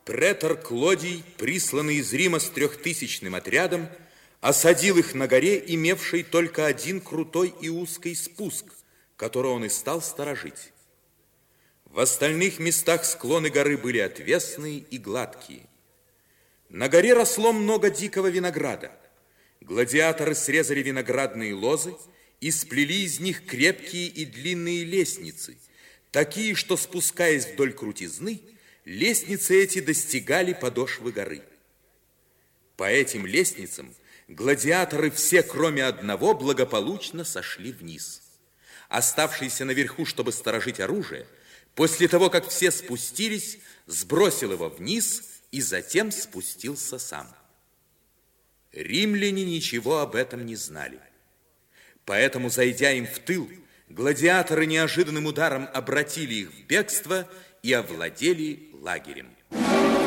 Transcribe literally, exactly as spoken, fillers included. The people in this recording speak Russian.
Претор Клодий, присланный из Рима с трехтысячным отрядом, осадил их на горе, имевшей только один крутой и узкий спуск, который он и стал сторожить. В остальных местах склоны горы были отвесные и гладкие. На горе росло много дикого винограда. Гладиаторы срезали виноградные лозы и сплели из них крепкие и длинные лестницы, такие, что, спускаясь вдоль крутизны, лестницы эти достигали подошвы горы. По этим лестницам гладиаторы все, кроме одного, благополучно сошли вниз. Оставшийся наверху, чтобы сторожить оружие, после того, как все спустились, сбросил его вниз и затем спустился сам. Римляне ничего об этом не знали. Поэтому, зайдя им в тыл, гладиаторы неожиданным ударом обратили их в бегство и овладели лагерем.